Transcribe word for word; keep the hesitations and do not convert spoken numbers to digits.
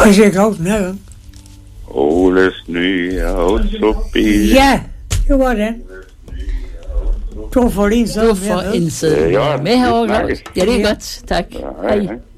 Og så gav den her gang. Oles nye autobil. Ja, det var den. Du får lige en Du får en sæd med herovre. Ja, det er godt. Tak. Hej, Hej. hej.